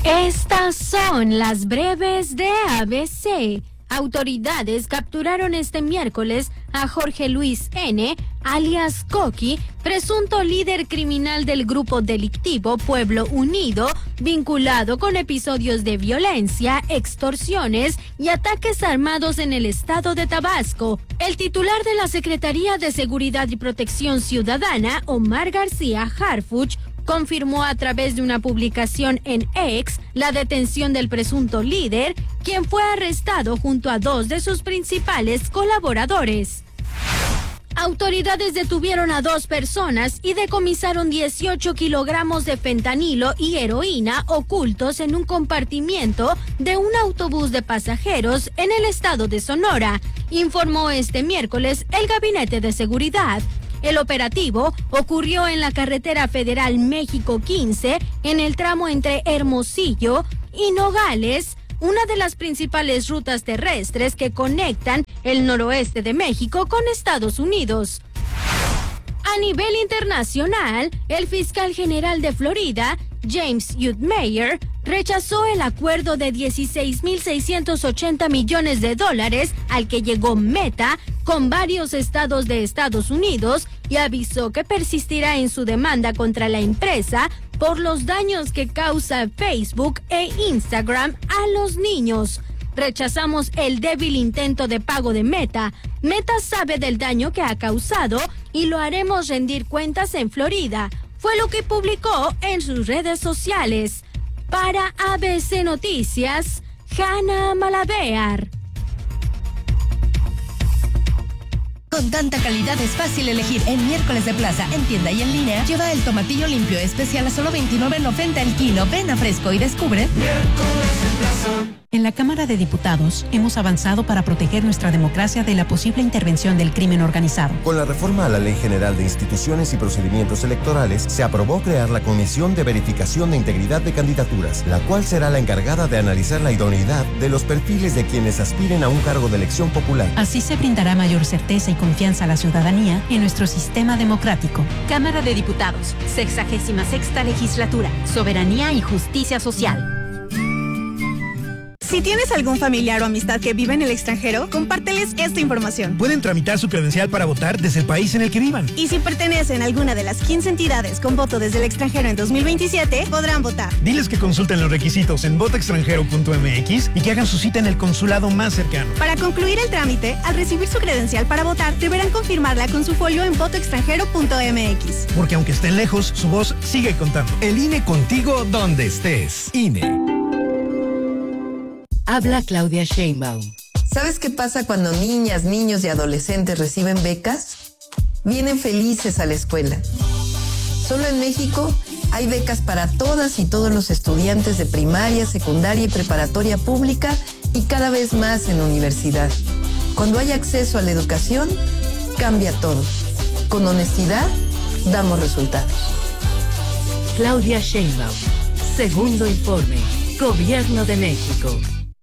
Estas son las breves de ABC. Autoridades capturaron este miércoles a Jorge Luis N., alias Coqui, presunto líder criminal del grupo delictivo Pueblo Unido, vinculado con episodios de violencia, extorsiones y ataques armados en el estado de Tabasco. El titular de la Secretaría de Seguridad y Protección Ciudadana, Omar García Harfuch, confirmó a través de una publicación en X la detención del presunto líder, quien fue arrestado junto a dos de sus principales colaboradores. Autoridades detuvieron a 2 personas y decomisaron 18 kilogramos de fentanilo y heroína ocultos en un compartimiento de un autobús de pasajeros en el estado de Sonora, informó este miércoles el Gabinete de Seguridad. El operativo ocurrió en la carretera federal México 15, en el tramo entre Hermosillo y Nogales, una de las principales rutas terrestres que conectan el noroeste de México con Estados Unidos. A nivel internacional, el fiscal general de Florida, James Mayer, rechazó el acuerdo de $16.680 millones al que llegó Meta con varios estados de Estados Unidos y avisó que persistirá en su demanda contra la empresa por los daños que causa Facebook e Instagram a los niños. Rechazamos el débil intento de pago de Meta. Meta sabe del daño que ha causado y lo haremos rendir cuentas en Florida. Fue lo que publicó en sus redes sociales. Para ABC Noticias, Hanna Malabear. Con tanta calidad es fácil elegir. En Miércoles de Plaza, en tienda y en línea, lleva el tomatillo limpio especial a solo $29.90 el kilo. Ven a Fresco y descubre. Miércoles de Plaza. En la Cámara de Diputados hemos avanzado para proteger nuestra democracia de la posible intervención del crimen organizado. Con la reforma a la Ley General de Instituciones y Procedimientos Electorales, se aprobó crear la Comisión de Verificación de Integridad de Candidaturas, la cual será la encargada de analizar la idoneidad de los perfiles de quienes aspiren a un cargo de elección popular. Así se brindará mayor certeza y confianza a la ciudadanía en nuestro sistema democrático. Cámara de Diputados, 66ª Legislatura, Soberanía y Justicia Social. Si tienes algún familiar o amistad que vive en el extranjero, compárteles esta información. Pueden tramitar su credencial para votar desde el país en el que vivan. Y si pertenecen a alguna de las 15 entidades con voto desde el extranjero en 2027, podrán votar. Diles que consulten los requisitos en votoextranjero.mx y que hagan su cita en el consulado más cercano. Para concluir el trámite, al recibir su credencial para votar, deberán confirmarla con su folio en votoextranjero.mx. Porque aunque estén lejos, su voz sigue contando. El INE contigo donde estés. INE. Habla Claudia Sheinbaum. ¿Sabes qué pasa cuando niñas, niños y adolescentes reciben becas? Vienen felices a la escuela. Solo en México hay becas para todas y todos los estudiantes de primaria, secundaria y preparatoria pública y cada vez más en universidad. Cuando hay acceso a la educación, cambia todo. Con honestidad, damos resultados. Claudia Sheinbaum. Segundo informe. Gobierno de México.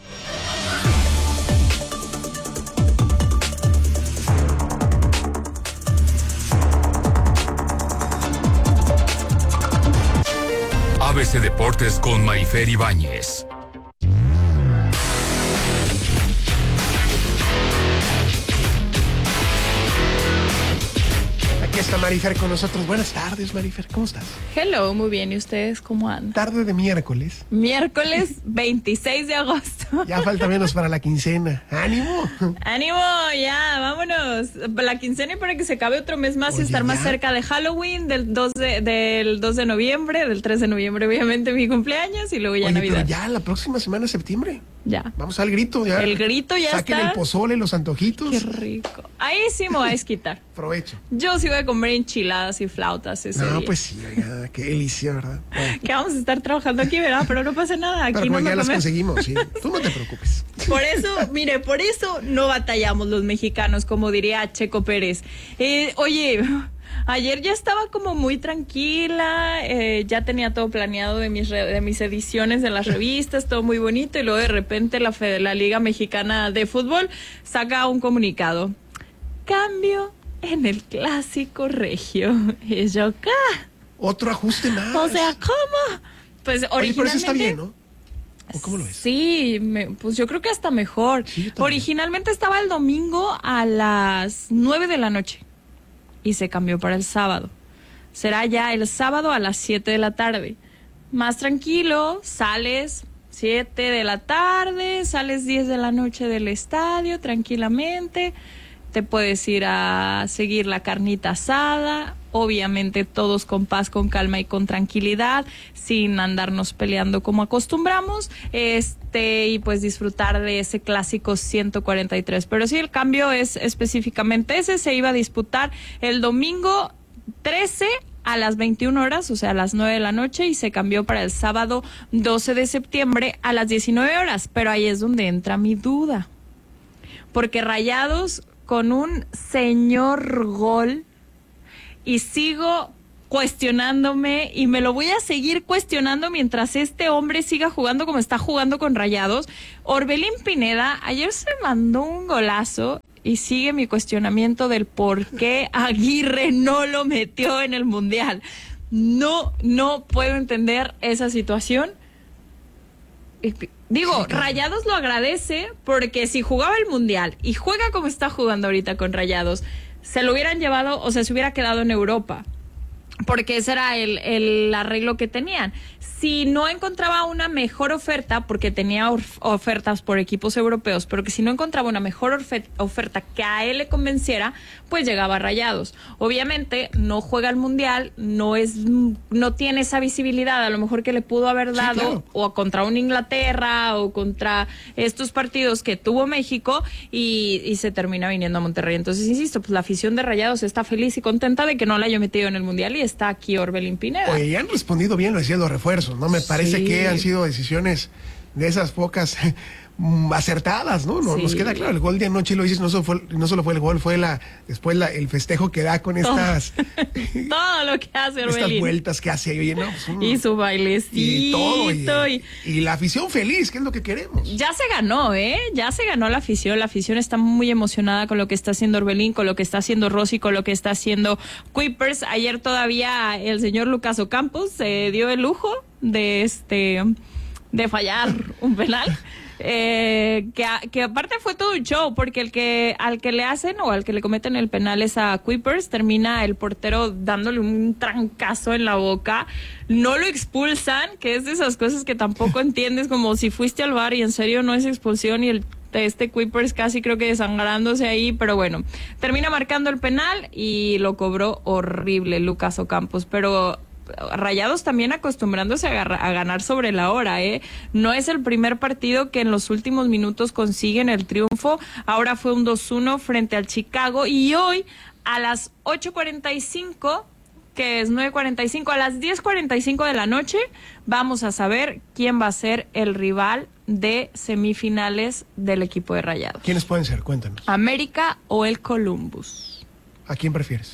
ABC Deportes con Mayfer Ibáñez. Aquí está Marifer con nosotros. Buenas tardes, Marifer. ¿Cómo estás? Hello, muy bien. ¿Y ustedes cómo andan? Tarde de miércoles. Miércoles 26 de agosto. Ya falta menos para la quincena. ¡Ánimo! ¡Ánimo! Ya, vámonos. La quincena y para que se acabe otro mes más y estar más cerca de Halloween, del 2 de noviembre, del 3 de noviembre, obviamente, mi cumpleaños, y luego ya Navidad. Pero ya la próxima semana de septiembre. Ya. Vamos al grito, ya. El grito ya Saquen está. El pozole, los antojitos. Qué rico. Ahí sí me voy a desquitar. Provecho. Yo sí voy a comer enchiladas y flautas ese día. Pues sí, oiga, qué delicia, ¿verdad? Que vamos a estar trabajando aquí, ¿verdad? Pero no pasa nada. Aquí pero no ya las comemos. conseguimos, sí. Tú no te preocupes. Por eso, mire, por eso no batallamos los mexicanos, como diría Checo Pérez. Oye, ayer ya estaba como muy tranquila, ya tenía todo planeado de mis ediciones de las revistas, todo muy bonito, y luego de repente la Liga Mexicana de Fútbol saca un comunicado. Cambio en el clásico regio. Y yo, ¿qué? Otro ajuste más. O sea, ¿cómo? Pues originalmente... Oye, pero eso está bien, ¿no? ¿O cómo lo ves? Sí, pues yo creo que hasta mejor. Sí, originalmente estaba el domingo a las 9 de la noche y se cambió para el sábado. Será ya el sábado a las 7 de la tarde. Más tranquilo, sales 7 de la tarde, sales 10 de la noche del estadio tranquilamente. Te puedes ir a seguir la carnita asada, obviamente todos con paz, con calma y con tranquilidad, sin andarnos peleando como acostumbramos, y pues disfrutar de ese clásico 143. Pero sí, el cambio es específicamente ese, se iba a disputar el domingo 13 a las 21 horas, o sea, a las 9 de la noche, y se cambió para el sábado 12 de septiembre a las 19 horas. Pero ahí es donde entra mi duda, porque Rayados con un señor gol, y sigo cuestionándome y me lo voy a seguir cuestionando mientras este hombre siga jugando como está jugando con Rayados. Orbelín Pineda ayer se mandó un golazo y sigue mi cuestionamiento del por qué Aguirre no lo metió en el Mundial. No puedo entender esa situación. Digo, Rayados lo agradece porque si jugaba el Mundial y juega como está jugando ahorita con Rayados, se lo hubieran llevado, o sea, se hubiera quedado en Europa, porque ese era el arreglo que tenían. Si no encontraba una mejor oferta, porque tenía ofertas por equipos europeos, pero que si no encontraba una mejor oferta que a él le convenciera, pues llegaba a Rayados. Obviamente no juega el Mundial, no tiene esa visibilidad a lo mejor que le pudo haber dado, sí, claro, o contra un Inglaterra o contra estos partidos que tuvo México, y se termina viniendo a Monterrey. Entonces, insisto, pues la afición de Rayados está feliz y contenta de que no la haya metido en el Mundial, y está aquí Orbelín Pineda. Oye, ya han respondido bien, lo decía, los refuerzos, ¿no? Me parece que han sido decisiones de esas pocas acertadas, ¿no? Nos queda claro, el gol de anoche, lo dices, no solo fue el gol, fue después el festejo que da con estas todo lo que hace Orbelín, estas vueltas que hace, oye, ¿no? Pues y su bailecito y todo, y la afición feliz, que es lo que queremos. Ya se ganó, ya se ganó la afición está muy emocionada con lo que está haciendo Orbelín, con lo que está haciendo Rossi, con lo que está haciendo Kuipers. Ayer todavía el señor Lucas Ocampos se dio el lujo de fallar un penal. Que aparte fue todo un show, porque al que le hacen o al que le cometen el penal es a Kuipers, termina el portero dándole un trancazo en la boca, no lo expulsan, que es de esas cosas que tampoco entiendes, como si fuiste al VAR y en serio no es expulsión, y Kuipers casi creo que desangrándose ahí, pero bueno, termina marcando el penal y lo cobró horrible Lucas Ocampos. Pero Rayados también acostumbrándose a ganar sobre la hora, No es el primer partido que en los últimos minutos consiguen el triunfo. Ahora fue un 2-1 frente al Chicago, y hoy a las 8:45, que es 9:45, a las 10:45 de la noche, vamos a saber quién va a ser el rival de semifinales del equipo de Rayados. ¿Quiénes pueden ser? Cuéntanos. ¿América o el Columbus? ¿A quién prefieres?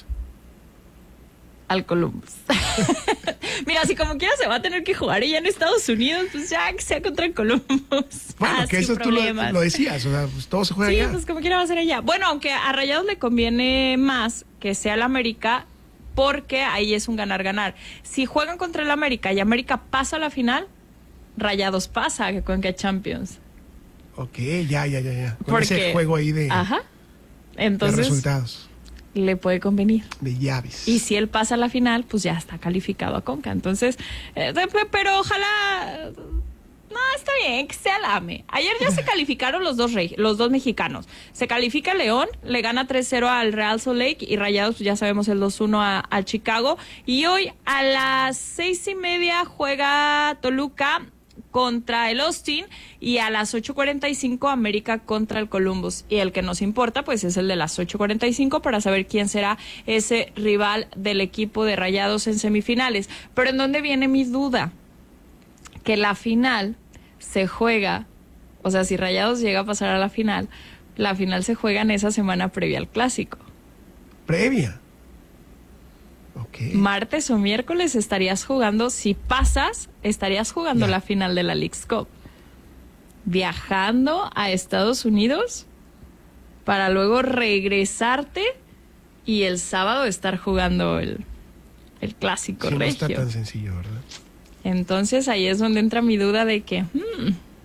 Al Columbus. Mira, si como quiera se va a tener que jugar ella en Estados Unidos, pues ya que sea contra el Columbus. Bueno, que eso tú lo decías, o sea, pues todo se juega allá. Sí, pues como quiera va a ser allá. Bueno, aunque a Rayados le conviene más que sea el América, porque ahí es un ganar-ganar. Si juegan contra el América y América pasa a la final, Rayados pasa a Conca Champions. Ok, ya. Con ese juego ahí de entonces, de resultados. Le puede convenir. De llaves. Y si él pasa a la final, pues ya está calificado a Conca. Entonces, pero ojalá... No, está bien, que sea la AME. Ayer ya se calificaron los dos mexicanos. Se califica León, le gana 3-0 al Real Salt Lake, y Rayados, pues ya sabemos, el 2-1 al Chicago. Y hoy a las 6:30 juega Toluca contra el Austin, y a las 8:45 América contra el Columbus. Y el que nos importa pues es el de las 8:45 para saber quién será ese rival del equipo de Rayados en semifinales. Pero ¿en dónde viene mi duda? Que la final se juega, o sea, si Rayados llega a pasar a la final se juega en esa semana previa al Clásico. ¿Previa? Okay. Martes o miércoles estarías jugando, si pasas, estarías jugando la final de la Leagues Cup. Viajando a Estados Unidos para luego regresarte y el sábado estar jugando el Clásico Regio. No está tan sencillo, ¿verdad? Entonces ahí es donde entra mi duda de que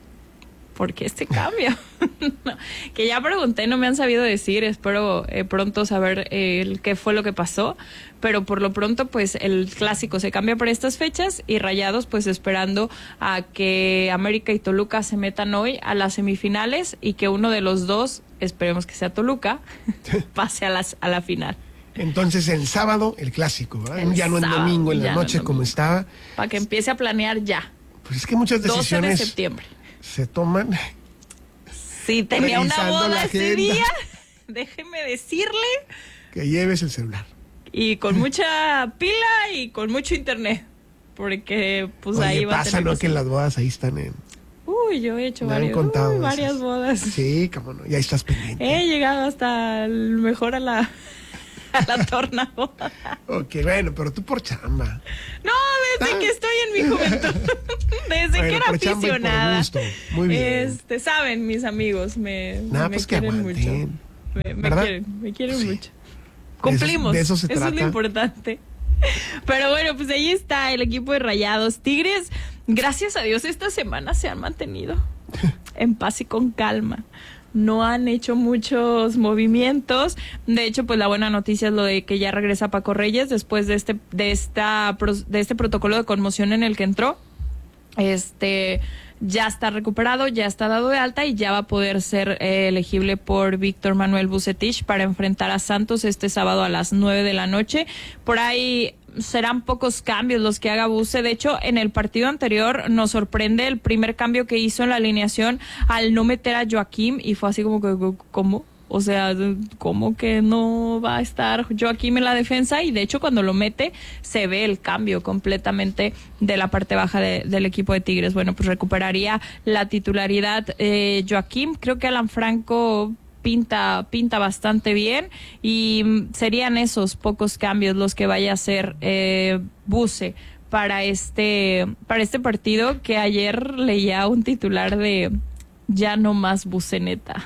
¿por qué este cambio? Que ya pregunté, no me han sabido decir, espero pronto saber qué fue lo que pasó, pero por lo pronto pues el clásico se cambia para estas fechas y Rayados pues esperando a que América y Toluca se metan hoy a las semifinales y que uno de los dos, esperemos que sea Toluca, pase a la final. Entonces el sábado el clásico, ¿verdad? Ya no el domingo en la noche como estaba. Para que empiece a planear ya. Pues es que muchas decisiones 12 de septiembre. Se toman. Sí, tenía una boda ese día. Déjeme decirle que lleves el celular. Y con mucha pila y con mucho internet. Porque pues oye, ahí va pasa, a tener ¿no? Que las bodas ahí están en... Uy, yo he hecho varias bodas. Sí, cómo no, y ahí estás pendiente. He llegado hasta mejor a la tornaboda. Ok, bueno, pero tú por chamba. No, desde que estoy en mi juventud. Desde que era aficionada. Muy bien. Saben mis amigos, me pues quieren mucho. Me quieren mucho. Cumplimos. De eso se trata. Eso es lo importante. Pero bueno, pues ahí está el equipo de Rayados. Tigres, gracias a Dios, esta semana se han mantenido en paz y con calma. No han hecho muchos movimientos. De hecho, pues la buena noticia es lo de que ya regresa Paco Reyes después de este protocolo de conmoción en el que entró. Ya está recuperado, ya está dado de alta y ya va a poder ser elegible por Víctor Manuel Vucetich para enfrentar a Santos este sábado a las 9 de la noche. Por ahí serán pocos cambios los que haga Buce. De hecho, en el partido anterior nos sorprende el primer cambio que hizo en la alineación al no meter a Joaquim y fue así como que, ¿cómo? O sea, ¿cómo que no va a estar Joaquim en la defensa? Y de hecho, cuando lo mete, se ve el cambio completamente de la parte baja del equipo de Tigres. Bueno, pues recuperaría la titularidad Joaquim. Creo que Alan Franco pinta bastante bien y serían esos pocos cambios los que vaya a hacer Buce para este partido, que ayer leía un titular de ya no más Buceneta.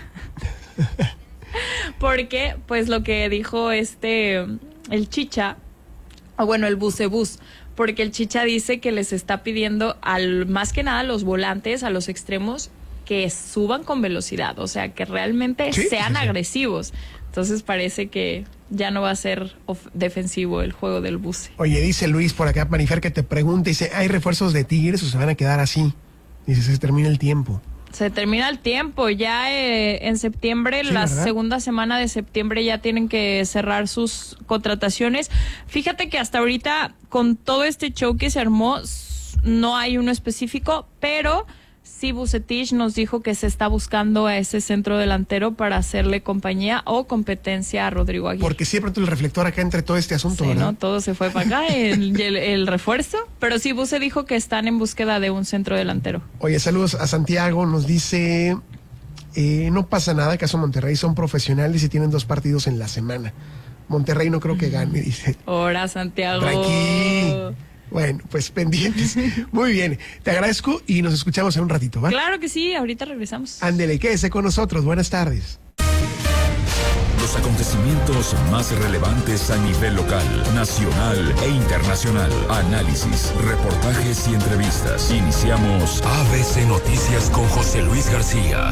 Porque pues lo que dijo el Chicha, o bueno, el Bucebús, porque el Chicha dice que les está pidiendo más que nada a los volantes, a los extremos, que suban con velocidad, o sea, que realmente sean agresivos. Entonces parece que ya no va a ser defensivo el juego del Buce. Oye, dice Luis por acá, Manifer, que te pregunta, dice, ¿hay refuerzos de Tigres o se van a quedar así? Dice, se termina el tiempo. Se termina el tiempo, ya en septiembre, la segunda semana de septiembre ya tienen que cerrar sus contrataciones. Fíjate que hasta ahorita, con todo este show que se armó, no hay uno específico, pero sí Vucetich nos dijo que se está buscando a ese centro delantero para hacerle compañía o competencia a Rodrigo Aguirre. Porque siempre el reflector acá entre todo este asunto, sí, ¿verdad? ¿no? Todo se fue para acá, el refuerzo, pero sí Buce dijo que están en búsqueda de un centro delantero. Oye, saludos a Santiago, nos dice, no pasa nada, caso Monterrey son profesionales y tienen 2 partidos en la semana. Monterrey no creo que gane, dice. Hola, Santiago. Tranqui. Bueno, pues pendientes. Muy bien, te agradezco y nos escuchamos en un ratito, ¿va? Claro que sí, ahorita regresamos. Ándele, quédese con nosotros, buenas tardes. Los acontecimientos más relevantes a nivel local, nacional e internacional. Análisis, reportajes y entrevistas. Iniciamos ABC Noticias con José Luis García.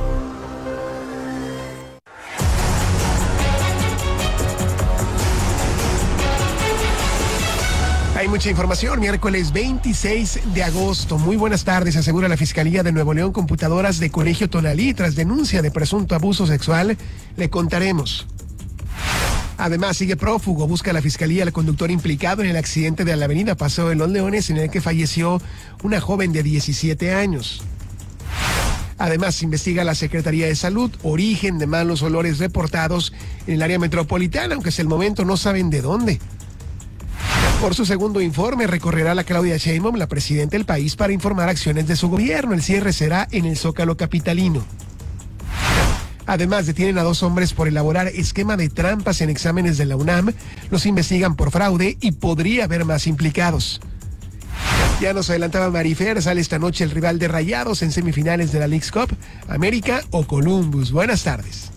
Hay mucha información. Miércoles 26 de agosto. Muy buenas tardes. Asegura la Fiscalía de Nuevo León computadoras de Colegio Tonalí tras denuncia de presunto abuso sexual. Le contaremos. Además, sigue prófugo. Busca la Fiscalía al conductor implicado en el accidente de la avenida Paseo de los Leones en el que falleció una joven de 17 años. Además, investiga la Secretaría de Salud origen de malos olores reportados en el área metropolitana, aunque hasta el momento no saben de dónde. Por su segundo informe, recorrerá la Claudia Sheinbaum, la presidenta del país, para informar acciones de su gobierno. El cierre será en el Zócalo capitalino. Además, detienen a 2 hombres por elaborar esquema de trampas en exámenes de la UNAM. Los investigan por fraude y podría haber más implicados. Ya nos adelantaba Marifer, sale esta noche el rival de Rayados en semifinales de la Leagues Cup, América o Columbus. Buenas tardes.